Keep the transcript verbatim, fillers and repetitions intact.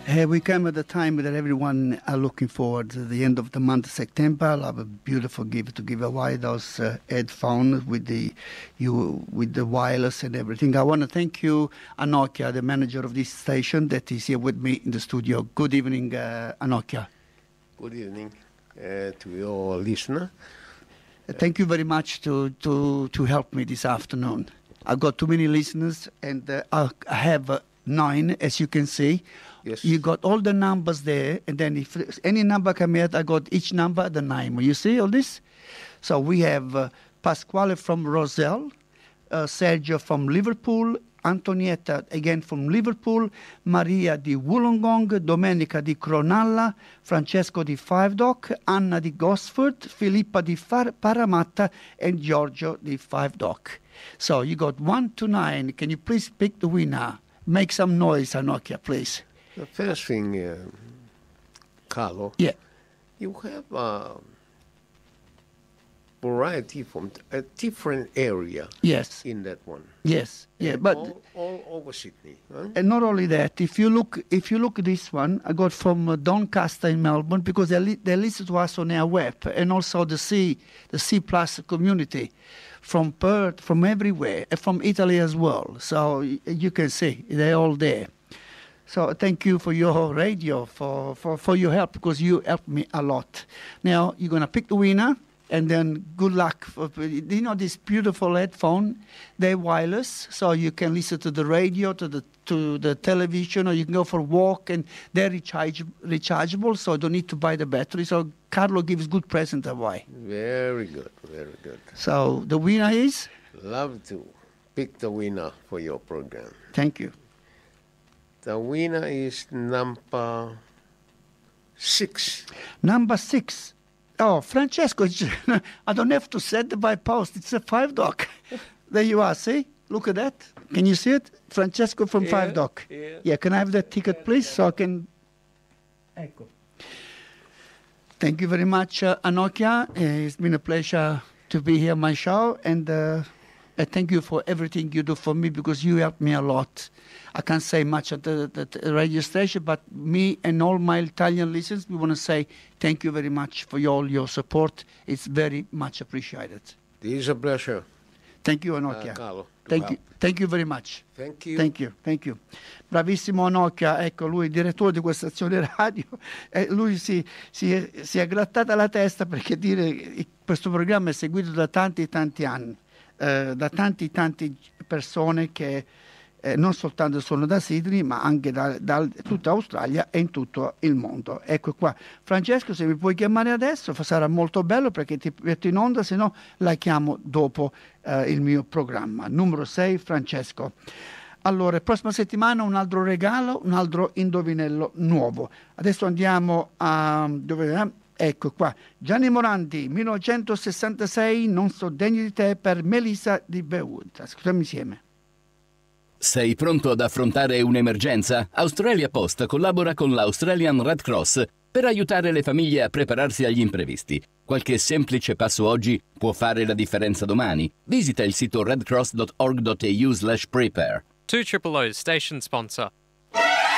Uh, we come at the time that everyone are looking forward to the end of the month of September. I'll have a beautiful gift to give away, those uh, headphones with the you with the wireless and everything. I want to thank you, Anokia, the manager of this station, that is here with me in the studio. Good evening, uh, Anokia. Good evening uh, to your listener. Uh, thank you very much to, to, to help me this afternoon. I've got too many listeners, and uh, I have uh, nine, as you can see. Yes. You got all the numbers there, and then if any number come out, I got each number the name. You see all this? So we have uh, Pasquale from Roselle, uh, Sergio from Liverpool, Antonietta again from Liverpool, Maria di Wollongong, Domenica di Cronulla, Francesco di Five Dock, Anna di Gosford, Filippa di Far- Paramatta, and Giorgio di Five Dock. So you got one to nine. Can you please pick the winner? Make some noise, Anokia, please. The first thing, uh, Carlo, Yeah. you have a variety from a different area Yes. in that one. Yes. Yeah. And But all, all over Sydney. Huh? and not only that, if you look, if you look at this one, I got from uh, Doncaster in Melbourne, because they li- they listen to us on our web, and also the C, the C plus community, from Perth, from everywhere, and from Italy as well. So y- you can see they're all there. So thank you for your radio, for, for, for your help, because you helped me a lot. Now you're gonna pick the winner, and then good luck. For, you know this beautiful headphone, they're wireless, so you can listen to the radio, to the to the television, or you can go for a walk, and they're recharge, rechargeable, so you don't need to buy the battery. So Carlo gives good present away. Very good, very good. So the winner is? Love to pick the winner for your program. Thank you. The winner is number six. Number six. Oh, Francesco, I don't have to send it by post. It's a Five Dock. There you are, see? Look at that. Can you see it? Francesco from Yeah, Five Dock. yeah. Yeah, can I have that ticket, please, so I can... Ecco. Thank you very much, uh, Anokia. Uh, it's been a pleasure to be here on my show, and uh, I thank you for everything you do for me, because you helped me a lot. I can't say much at the, the, the radio station, but me and all my Italian listeners, we want to say thank you very much for your, all your support. It's very much appreciated. It is a pleasure. Thank you, Anokia. Uh, Carlo, to thank help. you, thank you very much. Thank you. Thank you, thank you. Bravissimo Anokia, ecco lui, il direttore di questa stazione radio, e lui si, si, è, si è grattata la testa, perché dire che questo programma è seguito da tanti e tanti anni, eh, da tanti tanti persone che eh, non soltanto sono da Sydney, ma anche da, da tutta Australia e in tutto il mondo. Ecco qua. Francesco, se mi puoi chiamare adesso sarà molto bello, perché ti metto in onda, se no la chiamo dopo eh, il mio programma. Numero sei, Francesco. Allora, prossima settimana un altro regalo, un altro indovinello nuovo. Adesso andiamo a... dove? Ecco qua. Gianni Morandi, millenovecentosessantasei, Non so degno di te, per Melissa di Bewood. Ascoltiamo insieme. Sei pronto ad affrontare un'emergenza? Australia Post collabora con l'Australian Red Cross per aiutare le famiglie a prepararsi agli imprevisti. Qualche semplice passo oggi può fare la differenza domani. Visita il sito redcross dot org dot a u slash prepare. two O O O station sponsor.